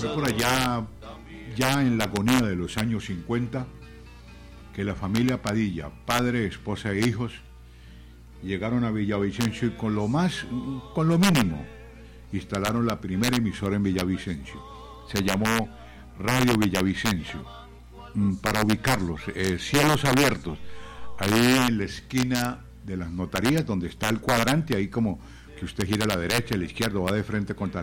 Fue por allá, ya en la agonía de los años 50, que la familia Padilla, padre, esposa e hijos, llegaron a Villavicencio y con lo mínimo, instalaron la primera emisora en Villavicencio. Se llamó Radio Villavicencio. Para ubicarlos, Cielos Abiertos, ahí en la esquina de las notarías, donde está el cuadrante, ahí como que usted gira a la derecha, a la izquierda, va de frente contra